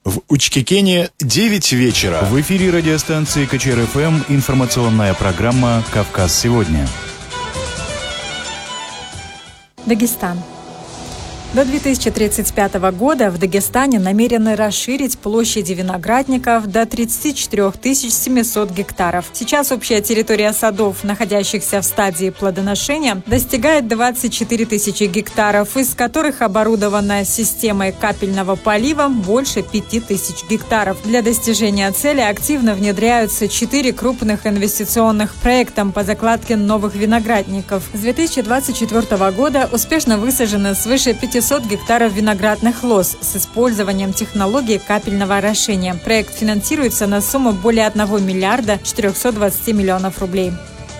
В Учкекене 9 вечера. В эфире радиостанции КЧР-ФМ информационная программа «Кавказ сегодня». Дагестан. До 2035 года в Дагестане намерены расширить площади виноградников до 34 700 гектаров. Сейчас общая территория садов, находящихся в стадии плодоношения, достигает 24 тысячи гектаров, из которых оборудована системой капельного полива больше 5 тысяч гектаров. Для достижения цели активно внедряются 4 крупных инвестиционных проекта по закладке новых виноградников. С 2024 года успешно высажено свыше 500 гектаров виноградных лоз с использованием технологии капельного орошения. Проект финансируется на сумму более 1 миллиарда 420 миллионов рублей.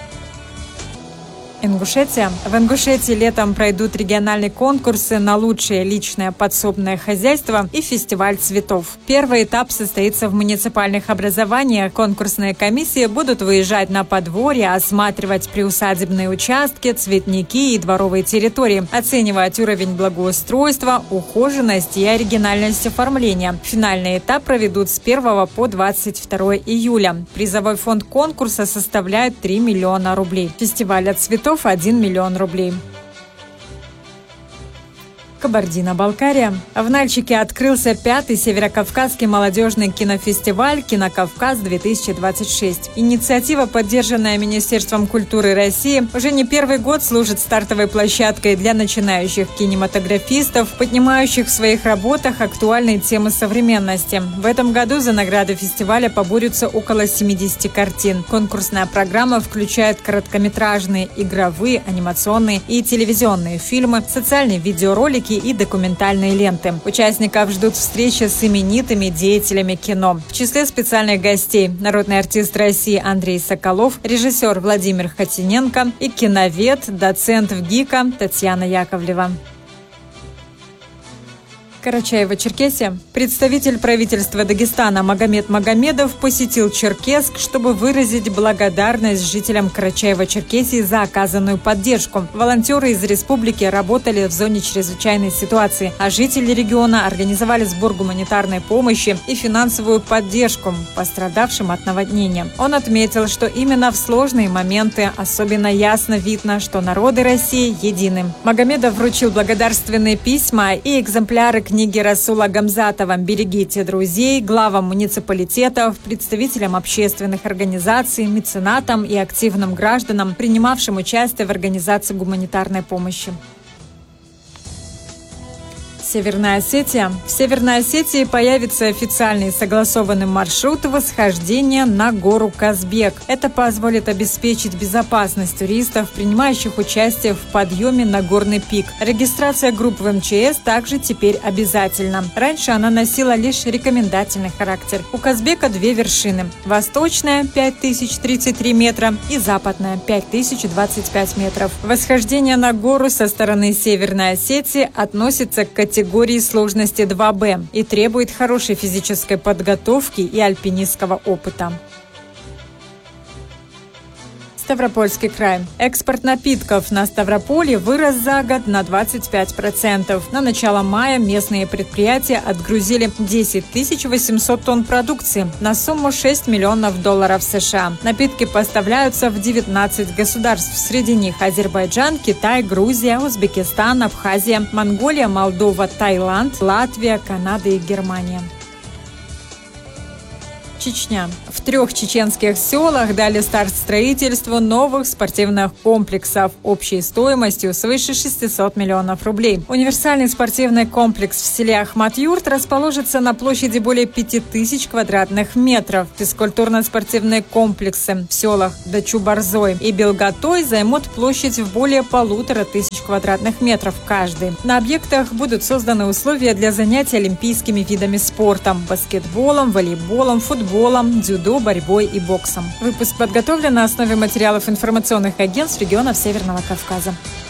Ингушетия. В Ингушетии летом пройдут региональные конкурсы на лучшее личное подсобное хозяйство и фестиваль цветов. Первый этап состоится в муниципальных образованиях. Конкурсные комиссии будут выезжать на подворье, осматривать приусадебные участки, цветники и дворовые территории, оценивать уровень благоустройства, ухоженность и оригинальность оформления. Финальный этап проведут с 1 по 22 июля. Призовой фонд конкурса составляет 3 миллиона рублей. Фестиваль от цветов 1 миллион рублей. Кабардино-Балкария. В Нальчике открылся 5-й Северокавказский молодежный кинофестиваль «Кинокавказ-2026». Инициатива, поддержанная Министерством культуры России, уже не первый год служит стартовой площадкой для начинающих кинематографистов, поднимающих в своих работах актуальные темы современности. В этом году за награды фестиваля поборются около 70 картин. Конкурсная программа включает короткометражные, игровые, анимационные и телевизионные фильмы, социальные видеоролики и документальные ленты. Участников ждут встречи с именитыми деятелями кино. В числе специальных гостей народный артист России Андрей Соколов, режиссер Владимир Хотиненко и киновед, доцент ВГИКа Татьяна Яковлева. Карачаево-Черкесия. Представитель правительства Дагестана Магомед Магомедов посетил Черкесск, чтобы выразить благодарность жителям Карачаево-Черкесии за оказанную поддержку. Волонтеры из республики работали в зоне чрезвычайной ситуации, а жители региона организовали сбор гуманитарной помощи и финансовую поддержку пострадавшим от наводнения. Он отметил, что именно в сложные моменты особенно ясно видно, что народы России едины. Магомедов вручил благодарственные письма и экземпляры книги Расула Гамзатова «Берегите друзей» главам муниципалитетов, представителям общественных организаций, меценатам и активным гражданам, принимавшим участие в организации гуманитарной помощи. Северная Осетия. В Северной Осетии появится официальный согласованный маршрут восхождения на гору Казбек. Это позволит обеспечить безопасность туристов, принимающих участие в подъеме на горный пик. Регистрация групп в МЧС также теперь обязательна. Раньше она носила лишь рекомендательный характер. У Казбека 2 вершины. Восточная – 5033 метра и западная – 5025 метров. Восхождение на гору со стороны Северной Осетии относится к категории сложности 2Б и требует хорошей физической подготовки и альпинистского опыта. Ставропольский край. Экспорт напитков на Ставрополе вырос за год на 25%. На начало мая местные предприятия отгрузили 10 800 тонн продукции на сумму $6 миллионов США. Напитки поставляются в 19 государств. Среди них Азербайджан, Китай, Грузия, Узбекистан, Абхазия, Монголия, Молдова, Таиланд, Латвия, Канада и Германия. Чечня. В 3 чеченских селах дали старт строительству новых спортивных комплексов общей стоимостью свыше 600 миллионов рублей. Универсальный спортивный комплекс в селе Ахмат-Юрт расположится на площади более 5000 квадратных метров. Физкультурно-спортивные комплексы в селах Дачу-Борзой и Белготой займут площадь в более 1500 квадратных метров каждый. На объектах будут созданы условия для занятий олимпийскими видами спорта – баскетболом, волейболом, футболом, дзюдо, борьбой и боксом. Выпуск подготовлен на основе материалов информационных агентств регионов Северного Кавказа.